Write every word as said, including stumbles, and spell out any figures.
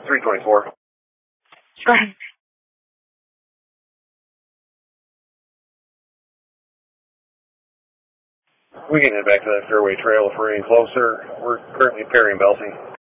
three twenty-four. Go ahead. We can head back to that fairway trail if we're any closer. We're currently pairing Belsing.